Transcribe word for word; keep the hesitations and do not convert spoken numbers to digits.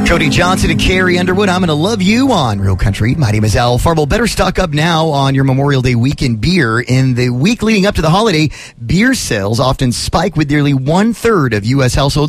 Cody Johnson and Carrie Underwood. I'm going to love you on Real Country. My name is Al Farble. Better stock up now on your Memorial Day weekend beer. In the week leading up to the holiday, beer sales often spike with nearly one third of U S households